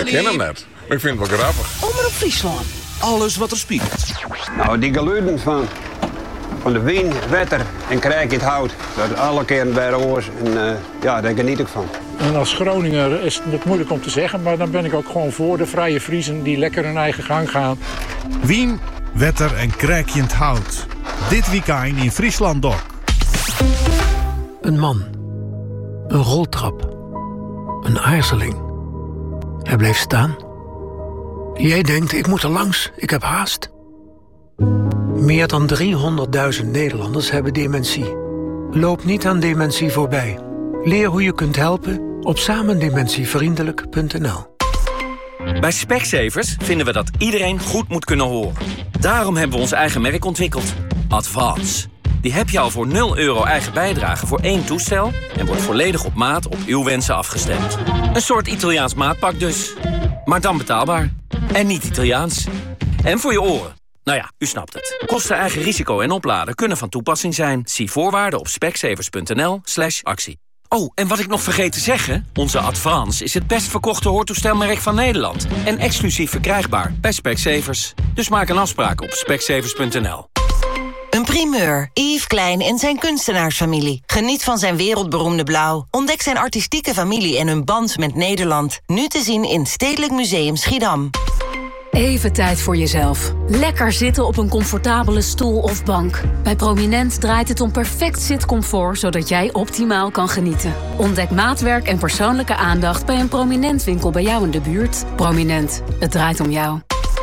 ken hem net. Maar ik vind het wel grappig. Omroep Friesland. Alles wat er spiekt. Nou, die geluiden van de wind, wetter en krijg je het hout. Dat alle keren bij oors en daar geniet ik van. En als Groninger is het moeilijk om te zeggen, maar dan ben ik ook gewoon voor de vrije Friezen die lekker hun eigen gang gaan. Wien, wetter en krijkjend hout. Dit weekend in Friesland Doc. Een man. Een roltrap. Een aarzeling. Hij bleef staan. Jij denkt, ik moet er langs, ik heb haast. Meer dan 300.000 Nederlanders hebben dementie. Loop niet aan dementie voorbij. Leer hoe je kunt helpen op samendementievriendelijk.nl. Bij Specsavers vinden we dat iedereen goed moet kunnen horen. Daarom hebben we ons eigen merk ontwikkeld. Advance. Die heb je al voor €0 eigen bijdrage voor 1 toestel en wordt volledig op maat op uw wensen afgestemd. Een soort Italiaans maatpak dus. Maar dan betaalbaar. En niet Italiaans. En voor je oren. Nou ja, u snapt het. Kosten, eigen risico en opladen kunnen van toepassing zijn. Zie voorwaarden op specsavers.nl/actie. Oh, en wat ik nog vergeet te zeggen. Onze Advance is het best verkochte hoortoestelmerk van Nederland. En exclusief verkrijgbaar bij Specsavers. Dus maak een afspraak op specsavers.nl. Een primeur. Yves Klein en zijn kunstenaarsfamilie. Geniet van zijn wereldberoemde blauw. Ontdek zijn artistieke familie en hun band met Nederland. Nu te zien in Stedelijk Museum Schiedam. Even tijd voor jezelf. Lekker zitten op een comfortabele stoel of bank. Bij Prominent draait het om perfect zitcomfort, zodat jij optimaal kan genieten. Ontdek maatwerk en persoonlijke aandacht bij een Prominent winkel bij jou in de buurt. Prominent, het draait om jou.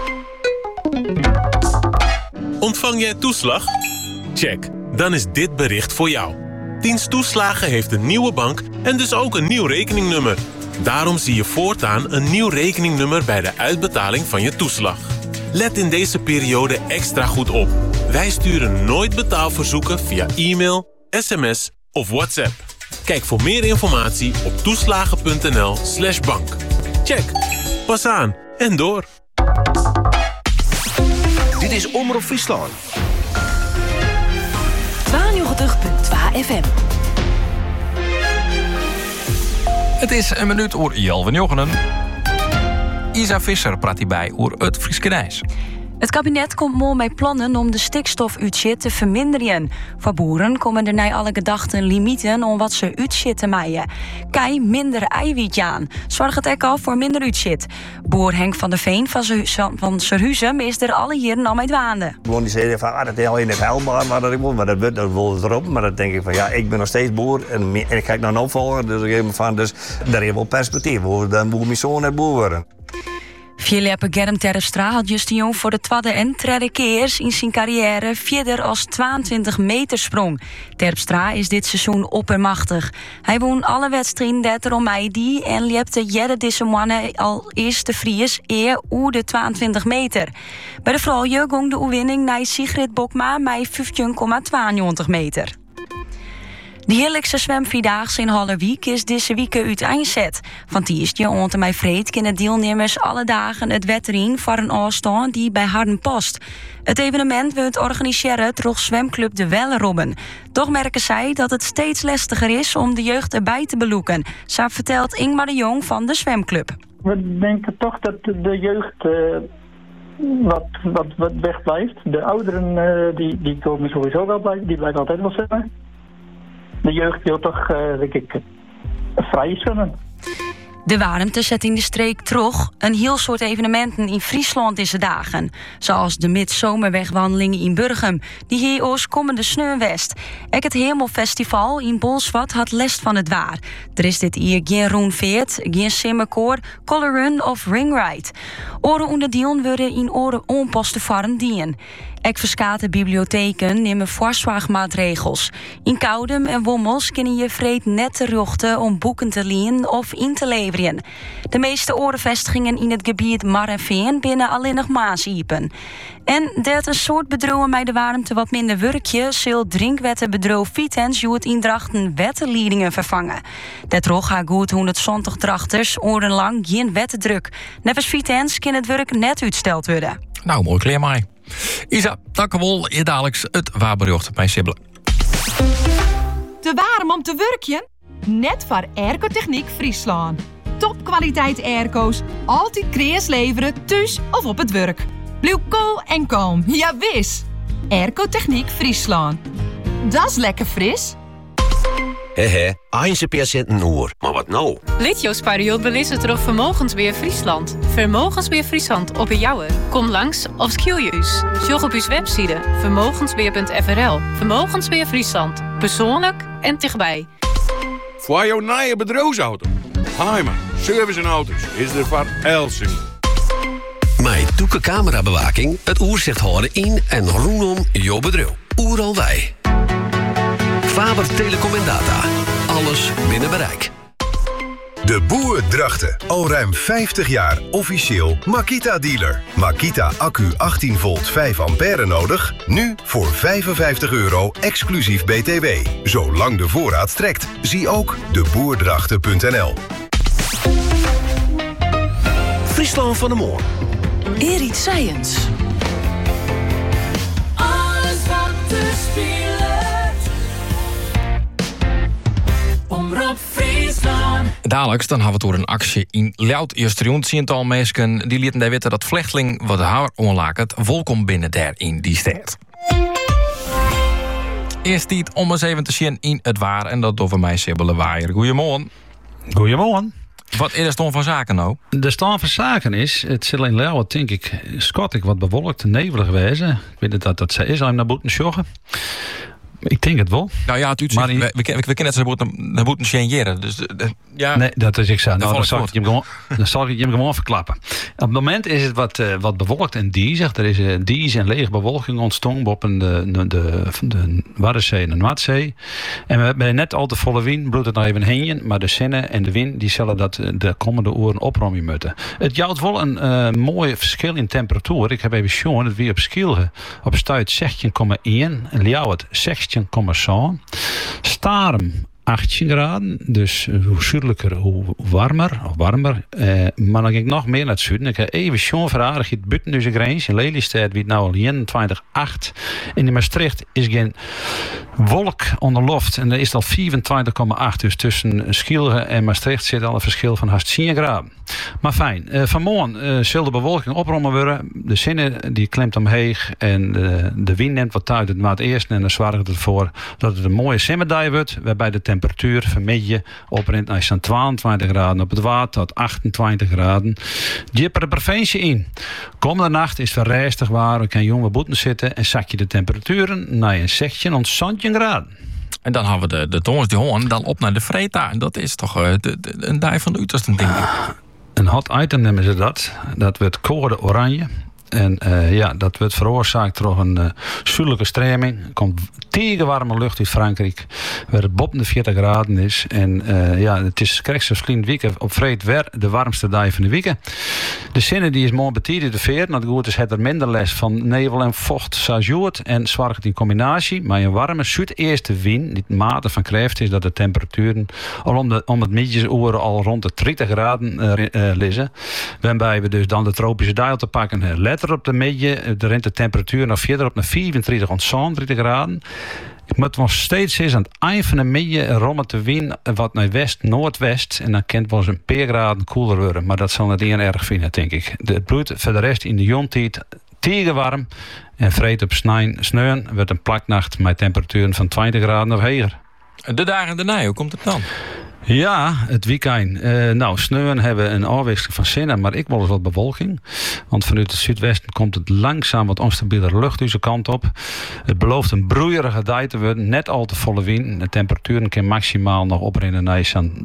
Ontvang jij toeslag? Check, dan is dit bericht voor jou. Dienst Toeslagen heeft een nieuwe bank en dus ook een nieuw rekeningnummer. Daarom zie je voortaan een nieuw rekeningnummer bij de uitbetaling van je toeslag. Let in deze periode extra goed op. Wij sturen nooit betaalverzoeken via e-mail, sms of WhatsApp. Kijk voor meer informatie op toeslagen.nl/bank. Check, pas aan en door. Dit is Omroep Friesland. 92.2 FM. Het is een minuut oor Jalven Jochenen. Isa Visser praat hierbij oor het Frieskenijs. Het kabinet komt morgen met plannen om de stikstofuitstoot te verminderen. Voor boeren komen er naar alle gedachten limieten om wat ze uitstoot te maaien. Kei minder eiwit aan. Zorg het ook al voor minder uitstoot. Boer Henk van der Veen van Serhuizen is er alle jaren al mee dwaande. Gewoon die zeiden van, dat is alleen het helemaal maar dat ik moet, maar dat wil het erop. Maar dan denk ik van, ja, ik ben nog steeds boer en ik ga nog een opvolger. Dus ik heb van, dus daar is wel perspectief. Dan moet mijn zoon net boer worden. Philippe Germ Terrestra had juist jong voor de tweede en derde keer in zijn carrière verder als 22 meter sprong. Terpstra is dit seizoen oppermachtig. Hij won alle wedstrijden dat er om mij die en liepte jette deze mannen al eerste Fries eer oer de 22 meter. Bij de vrouwen ging de oewinning naar Sigrid Bokma met 15,92 meter. De heerlijkste zwemvierdaagse in Hallerwiek is deze week uiteindelijk. Van Tierstje onder mij vreed kunnen deelnemers alle dagen het wetter in voor een afstand die bij Harden past. Het evenement wordt organiseren door zwemclub De Wellerobben. Toch merken zij dat het steeds lastiger is om de jeugd erbij te beloeken. Zo vertelt Ingmar de Jong van de zwemclub. We denken toch dat de jeugd wat wegblijft. De ouderen die komen sowieso wel blijven, die blijven altijd wel zwemmen. De jeugd wil toch, denk ik, vrij zwemmen. De warmte zet in de streek terug een heel soort evenementen in Friesland deze dagen. Zoals de midzomerwegwandeling in Burgum, die hier oors komende sneeuwwest. Ook het Hemelfestival in Bolsward had last van het waar. Er is dit hier geen roenveert, geen simmerkoor, color run of ringride. Oren onderdelen worden in oren onpaste vorm dienen. Ook verschillende bibliotheken nemen voorzorgmaatregels. In Koudem en Wommels kunnen je vreed net te rochten om boeken te lenen of in te leveren. De meeste orenvestigingen in het gebied Mar en Veen binnen alleen nog maasiepen. En dat een soort bedrogen bij de warmte wat minder werkje, zult drinkwettenbedrijf Vitens het indrachten wettenleidingen vervangen. Dat rog gaat goed 120 drachters orenlang geen wettendruk. Nevens Vitens kan het werk net uitgesteld worden. Nou, mooi kleer mij. Isa, dankjewel. Je dadelijks het waarbericht bij Sibbelen. Te warm om te werken? Net voor Ergotechniek Friesland. topkwaliteit airco's. Altijd kreas leveren, thuis of op het werk. Blijf cool en kalm, ja wis. Airco-techniek Friesland. Dat is lekker fris. Eindse patiënten oor. Maar wat nou? Litjos-periode belissen terug Vermogensbeheer Friesland. Vermogensbeheer Friesland op een jouwer. Kom langs of schil je us. Sjog op uw website vermogensbeheer.frl. Vermogensbeheer Friesland. Persoonlijk en dichtbij. Voor jouw nieuwe bedrijfsauto. Heiman, service en auto's is er voor Elsing. Met doeke camerabewaking het oerzicht houden in en rondom jouw bedrijf. Oeral wij. Faber Telecom en Data. Alles binnen bereik. De Boer Drachten. Al ruim 50 jaar officieel Makita-dealer. Makita accu 18 volt 5 ampère nodig. Nu voor €55 exclusief BTW. Zolang de voorraad strekt. Zie ook deboerdrachten.nl. Friesland van de Moor. Erit Science. Alles wat te spelen. Omroep Friesland. Dadelijk dan hebben we door een actie in Ljout. Eerst 300 mensen die lieten daar weten dat vlechtling wat haar onlakert. Welkom binnen daar in die stad. Eerst die om eens even te zien in het waar. En dat door van mij Sibylle Waaier. Goedemorgen. Goedemorgen. Wat is de stand van zaken nou? De stand van zaken is, het zal in Leeuwen denk ik, schat wat bewolkt en nevelig wezen. Ik weet niet dat ze is, naar boeten sjoggen. Ik denk het wel. Nou ja, het maar we kennen het zo naar boeten signeren. Dus ja. Nee, dat is ik zo. Nou, dan zal ik je hem gewoon verklappen. Op het moment is het wat bewolkt en diezig. Er is dies en lege bewolking ontstaan op de Waddenzee en de Noordzee. En we hebben net al te volle wind, bloedt het nog even heen. Maar de zinnen en de wind die zullen dat de komende uren oprommen moeten. Het jouwt wel een mooi verschil in temperatuur. Ik heb even gezien dat we op Schielge op stuit 16,1 en Ljouwert 16,7. Starem 18 graden, dus hoe zuidelijker, hoe warmer. Maar dan ging ik nog meer naar het zuiden. Ik heb even schoon verharig het buiten deze grens. In Lelystad wie het nou al 21,8. En in Maastricht is geen wolk onder loft. En er is al 24,8. Dus tussen Schielge en Maastricht zit al een verschil van haast 10 graden. Maar fijn. Vanmorgen zal de bewolking oprommen worden. De zinnen die klemt omheeg. En de wind neemt wat uit het maat eerst. En dan zorgt het ervoor dat het een mooie zomerdag wordt. Waarbij de temperatuur vanmiddag oprent naar 22 graden op het water tot 28 graden. Die per de provincie in. Komende nacht is het rustig waar. We kunnen jonge boeten zitten en zak je de temperaturen naar een 16 tot 17 graden. En dan hebben we de Thomas de Hoorn dan op naar de Vreta. En dat is toch een dij van de uiterste ding. Een hot item nemen ze dat. Dat wordt code oranje. En dat wordt veroorzaakt door een zuidelijke stroming. Er komt tegenwarme lucht uit Frankrijk, waar het boven de 40 graden is. En het is krijgsverslindend weekend op vreed weer de warmste dag van de week. De zinnen die is mooi betiden de veer. Nou, goed is het er minder les van nevel en vocht sajoert en zwargt in combinatie. Maar een warme zuideerste wind, niet matig van kracht is dat de temperaturen al om het middaguur al rond de 30 graden liggen. Waarbij we dus dan de tropische dial te pakken. Letter op de midden, er rent de temperatuur nog verder op naar 24 tot 37 graden. Ik moet nog steeds eens aan het eind van de midden rommelt de wind wat naar west-noordwest. En dan kan het wel eens een paar graden koeler worden. Maar dat zal niet heel erg vinden, denk ik. Het bloed verder rest in de jontijd tegenwarm. En vreed op sneeuwen wordt een plaknacht met temperaturen van 20 graden of hoger. De dagen daarna, hoe komt het dan? Ja, het weekend. Sneeuwen hebben een afwisseling van zinnen, maar ik wil eens wat bewolking. Want vanuit het zuidwesten komt het langzaam wat onstabiele lucht deze kant op. Het belooft een broeierige dag te worden, net al te volle wind. De temperaturen kunnen maximaal nog oprennen naar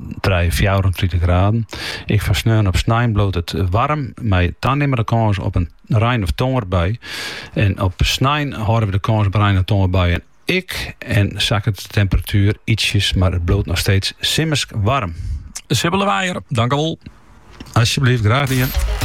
34 graden. Ik van sneeuwen op snijn bloot het warm, maar dan nemen we de kans op een rein of tongerbui. En op snijn houden we de kans op rein of tongerbui. En zak het de temperatuur ietsjes, maar het bloot nog steeds simmers warm. Sibylle Waaier, dank u wel. Alsjeblieft, graag gedaan.